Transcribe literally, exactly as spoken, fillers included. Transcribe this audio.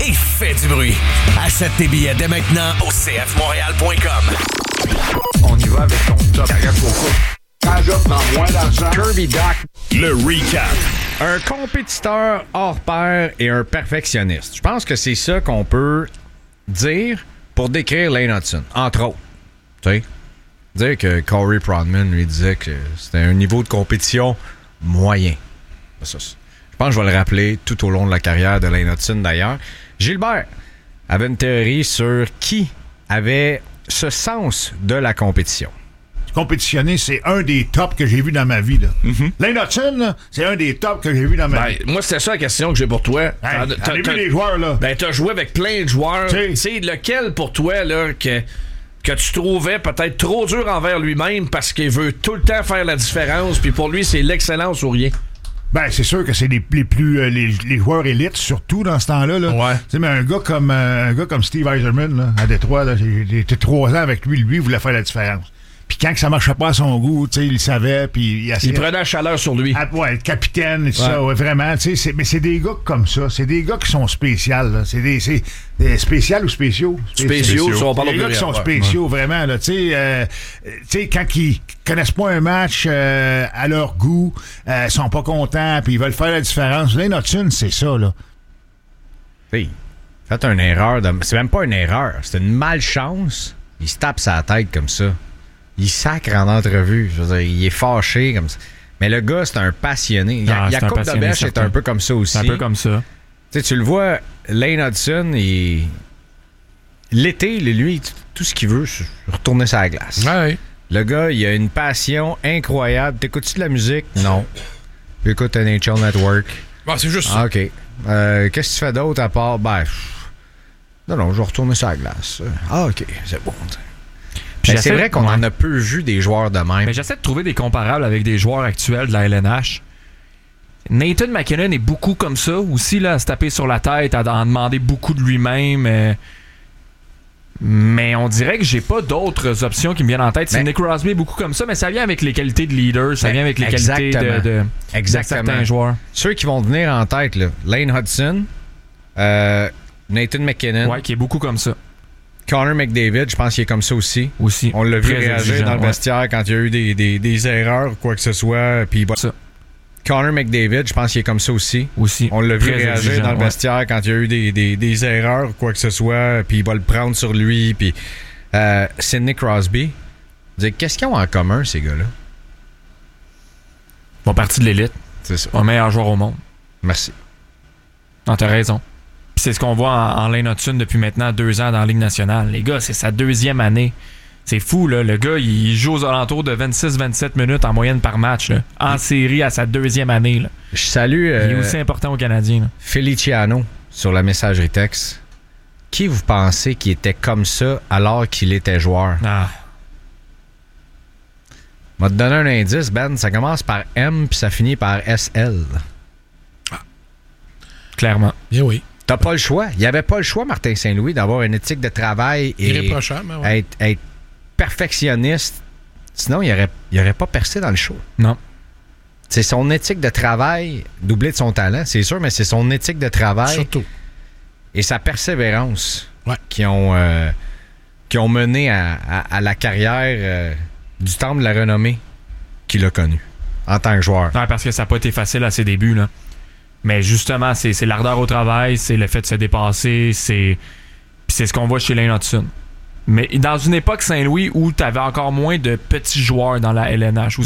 et fais du bruit. Achète tes billets dès maintenant au c f montréal point com. On y va avec ton top. Regarde pourquoi. Quand je prends moins d'argent. Kirby Doc. Le recap. Un compétiteur hors pair et un perfectionniste. Je pense que c'est ça qu'on peut dire pour décrire Lane Hutson, entre autres. Tu sais, dire que Corey Pronman lui disait que c'était un niveau de compétition moyen. Ça, je pense que je vais le rappeler tout au long de la carrière de Lane Hutson d'ailleurs. Gilbert avait une théorie sur qui avait ce sens de la compétition. Compétitionner, c'est un des tops que j'ai vu dans ma vie. Là. Mm-hmm. Lane Hutson, là, c'est un des tops que j'ai vu dans ma ben, vie. Moi, c'était ça la question que j'ai pour toi. Hey, t'as vu les joueurs, là? Ben, t'as joué avec plein de joueurs. Tu sais, lequel pour toi, là, que, que tu trouvais peut-être trop dur envers lui-même parce qu'il veut tout le temps faire la différence, puis pour lui, c'est l'excellence ou rien? Ben, c'est sûr que c'est les, les plus euh, les, les joueurs élites, surtout dans ce temps-là. Là. Ouais. Tu sais, mais un gars comme euh, un gars comme Steve Yzerman, là, à Détroit, là, j'ai, j'ai été trois ans avec lui, lui, il voulait faire la différence. Puis quand que ça marchait pas à son goût, tu sais, il le savait, puis il essayait... Il prenait la chaleur sur lui. Ah, ouais, le capitaine et tout ouais. ça, ouais, vraiment, tu sais, mais c'est des gars comme ça, c'est des gars qui sont spéciaux, là, c'est des, c'est des spéciaux ou spéciaux? Spéciaux, spéciaux. on parle des gars qui sont spéciaux, ouais. Vraiment, là, tu sais, euh, tu sais, quand ils connaissent pas un match euh, à leur goût, euh, sont pas contents, puis ils veulent faire la différence. Lane Hutson, c'est ça, là. Hey, faites une erreur, de... c'est même pas une erreur, c'est une malchance. Il se tape sa tête comme ça. Il sacre en entrevue. Je veux dire, il est fâché comme ça. Mais le gars, c'est un passionné. Il y a, Ah, Jacob Dobèche est un peu comme ça aussi. C'est un peu comme ça. Tu sais, tu le vois, Lane Hutson, il... l'été, lui, tout ce qu'il veut, c'est retourner sur la glace. Ouais. Le gars, il a une passion incroyable. T'écoutes-tu de la musique? Non. J'écoute N H L Network. Bon, c'est juste ah, ça. OK. Euh, qu'est-ce que tu fais d'autre à part... Ben, non, non, je vais retourner sur la glace. Ah, OK, c'est bon. Mais c'est vrai qu'on ouais. en a peu vu des joueurs de même. Mais j'essaie de trouver des comparables avec des joueurs actuels de la L N H. Nathan McKinnon est beaucoup comme ça aussi, là, à se taper sur la tête, à en demander beaucoup de lui-même. Euh, mais on dirait que j'ai pas d'autres options qui me viennent en tête. C'est mais, Nick Crosby beaucoup comme ça, mais ça vient avec les qualités de leader, ça vient avec les qualités de, de, de certains joueurs. Ceux qui vont venir en tête, là, Lane Hutson, euh, Nathan McKinnon. Ouais, qui est beaucoup comme ça. Connor McDavid, je pense qu'il est comme ça aussi. Aussi. On l'a vu réagir dans le ouais. vestiaire quand il y a eu des, des, des erreurs ou quoi que ce soit. Puis ça. Connor McDavid, je pense qu'il est comme ça aussi. Aussi. On l'a vu réagir dans le ouais. vestiaire quand il y a eu des, des, des erreurs ou quoi que ce soit. Puis il va le prendre sur lui. Puis euh, Sidney Crosby. Qu'est-ce qu'ils ont en commun, ces gars-là? Ils font partie de l'élite. C'est ça. Un meilleur joueur au monde. Merci. Non, t'as raison. Puis c'est ce qu'on voit en, en Lane Hutson depuis maintenant deux ans dans la Ligue nationale. Les gars, c'est sa deuxième année. C'est fou, là. Le gars, il joue aux alentours de vingt-six vingt-sept minutes en moyenne par match, là, en série à sa deuxième année. Là. Je salue... Euh, il est aussi important aux Canadiens. Là. Feliciano, sur la messagerie texte. Qui vous pensez qui était comme ça alors qu'il était joueur? Ah. Je vais te donner un indice, Ben. Ça commence par M puis ça finit par S L. Ah. Clairement. Bien oui. T'as pas le choix. Il n'y avait pas le choix, Martin Saint-Louis, d'avoir une éthique de travail et irréprochable, ouais. être, être perfectionniste. Sinon, il n'aurait il aurait pas percé dans le show. Non. C'est son éthique de travail, doublé de son talent, c'est sûr, mais c'est son éthique de travail. Surtout. Et sa persévérance ouais. qui, ont, euh, qui ont mené à, à, à la carrière euh, du temple de la renommée qu'il a connu en tant que joueur. Non, parce que ça n'a pas été facile à ses débuts, là. Mais justement, c'est, c'est l'ardeur au travail, c'est le fait de se dépasser, c'est, c'est ce qu'on voit chez Lane Hutson. Mais dans une époque Saint-Louis où tu avais encore moins de petits joueurs dans la L N H, où